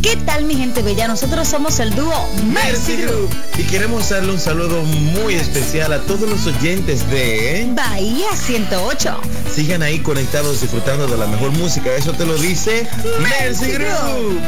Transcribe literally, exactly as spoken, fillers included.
¿Qué tal, mi gente bella? Nosotros somos el dúo Mercy Group. Y queremos darle un saludo muy especial a todos los oyentes de Bahía ciento ocho. Sigan ahí conectados disfrutando de la mejor música. Eso te lo dice Mercy Group.